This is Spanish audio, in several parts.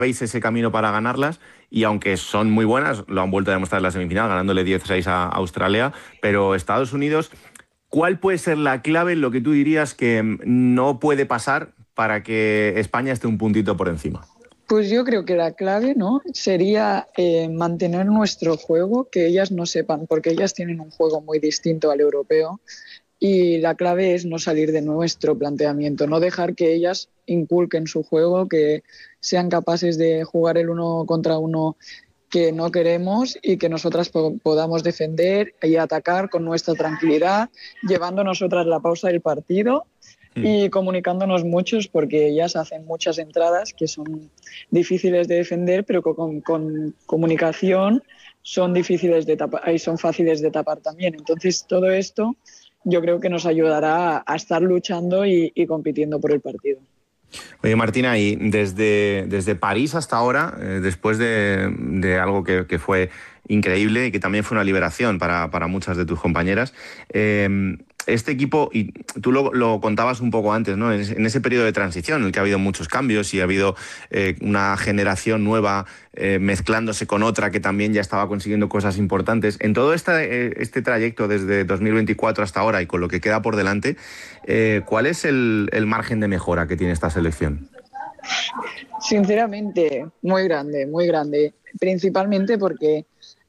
veis ese camino para ganarlas y aunque son muy buenas, lo han vuelto a demostrar en la semifinal, ganándole 10-6 a Australia, pero Estados Unidos, ¿cuál puede ser la clave en lo que tú dirías que no puede pasar para que España esté un puntito por encima? Pues yo creo que la clave, ¿no?, sería mantener nuestro juego, que ellas no sepan, porque ellas tienen un juego muy distinto al europeo. Y la clave es no salir de nuestro planteamiento, no dejar que ellas inculquen su juego, que sean capaces de jugar el 1 contra 1 que no queremos y que nosotras podamos defender y atacar con nuestra tranquilidad, llevando nosotras la pausa del partido y comunicándonos muchos, porque ellas hacen muchas entradas que son difíciles de defender, pero con comunicación son difíciles de tapar y son fáciles de tapar también. Entonces todo esto yo creo que nos ayudará a estar luchando y compitiendo por el partido. Oye, Martina, y desde París hasta ahora, después de algo que fue increíble y que también fue una liberación para muchas de tus compañeras, este equipo, y tú lo contabas un poco antes, ¿no?, en ese periodo de transición en el que ha habido muchos cambios y ha habido una generación nueva mezclándose con otra que también ya estaba consiguiendo cosas importantes. En todo este trayecto desde 2024 hasta ahora y con lo que queda por delante, ¿cuál es el margen de mejora que tiene esta selección? Sinceramente, muy grande, muy grande. Principalmente porque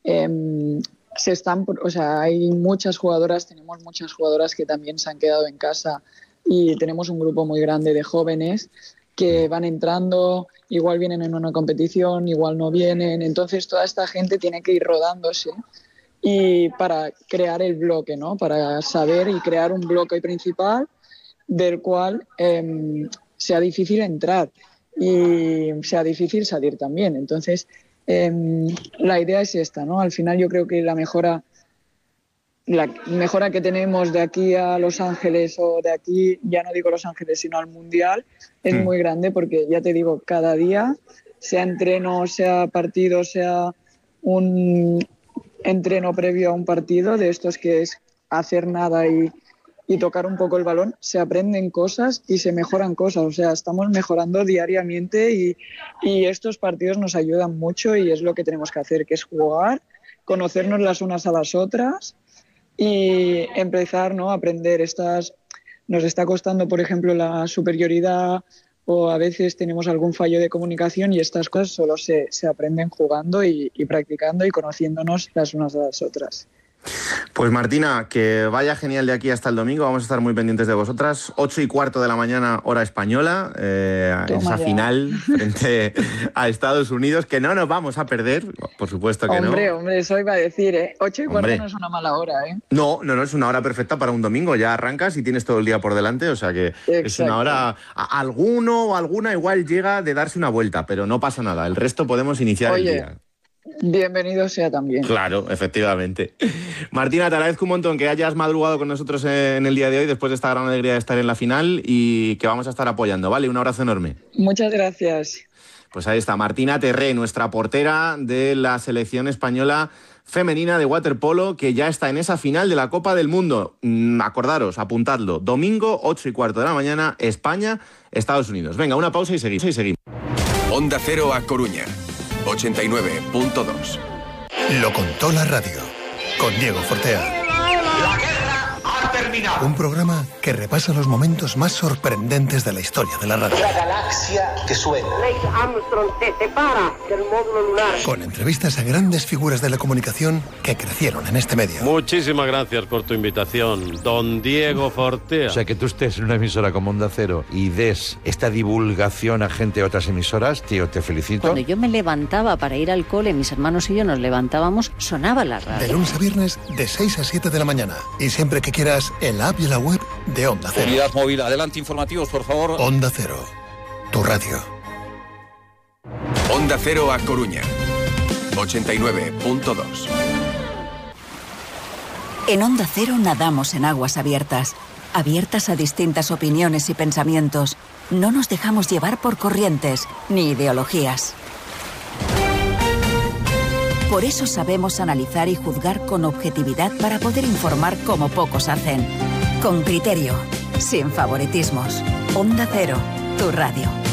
hay muchas jugadoras, tenemos muchas jugadoras que también se han quedado en casa y tenemos un grupo muy grande de jóvenes que van entrando, igual vienen en una competición, igual no vienen. Entonces toda esta gente tiene que ir rodándose y para crear el bloque, ¿no?, para saber y crear un bloque principal del cual sea difícil entrar y sea difícil salir también. Entonces la idea es esta, ¿no? Al final yo creo que la mejora que tenemos de aquí a Los Ángeles, o de aquí, ya no digo Los Ángeles, sino al Mundial, es muy grande, porque ya te digo, cada día, sea entreno, sea partido, sea un entreno previo a un partido, de estos que es hacer nada y tocar un poco el balón, se aprenden cosas y se mejoran cosas. O sea, estamos mejorando diariamente y estos partidos nos ayudan mucho y es lo que tenemos que hacer, que es jugar, conocernos las unas a las otras y empezar, ¿no?, a aprender estas. Nos está costando, por ejemplo, la superioridad, o a veces tenemos algún fallo de comunicación, y estas cosas solo se aprenden jugando y practicando y conociéndonos las unas a las otras. Pues Martina, que vaya genial de aquí hasta el domingo. Vamos a estar muy pendientes de vosotras. 8:15 de la mañana, hora española, esa final frente a Estados Unidos, que no nos vamos a perder, por supuesto que Hombre, no. Hombre, eso iba a decir, 8:15 no es una mala hora, ¿eh? No, es una hora perfecta para un domingo. Ya arrancas y tienes todo el día por delante, o sea que exacto. Es una hora. Alguno o alguna igual llega de darse una vuelta, pero no pasa nada. El resto podemos iniciar el día. Bienvenido sea también. Claro, efectivamente. Martina, te agradezco un montón que hayas madrugado con nosotros en el día de hoy, después de esta gran alegría de estar en la final, y que vamos a estar apoyando, ¿vale? Un abrazo enorme. Muchas gracias. Pues ahí está, Martina Terré, nuestra portera de la selección española femenina de waterpolo, que ya está en esa final de la Copa del Mundo. Acordaros, apuntadlo, domingo, 8:15 de la mañana, España, Estados Unidos. Venga, una pausa y seguimos. Onda Cero a Coruña, 89.2. Lo contó la radio, con Diego Fortea. La guerra ha terminado. Un programa que repasa los momentos más sorprendentes de la historia de la radio. La galaxia que suena. Neil Armstrong se separa del módulo lunar. Con entrevistas a grandes figuras de la comunicación que crecieron en este medio. Muchísimas gracias por tu invitación, don Diego Fortea. O sea, que tú estés en una emisora como Onda Cero y des esta divulgación a gente de otras emisoras, tío, te felicito. Cuando yo me levantaba para ir al cole, mis hermanos y yo nos levantábamos, sonaba la radio. De lunes a viernes, de 6 a 7 de la mañana. Y siempre que quieras, en la app y en la web de Onda Cero. Unidad móvil, adelante, informativos, por favor. Onda Cero, tu radio. Onda Cero a Coruña, 89.2. En Onda Cero nadamos en aguas abiertas, abiertas a distintas opiniones y pensamientos. No nos dejamos llevar por corrientes ni ideologías. Por eso sabemos analizar y juzgar con objetividad para poder informar como pocos hacen. Con criterio, sin favoritismos. Onda Cero, tu radio.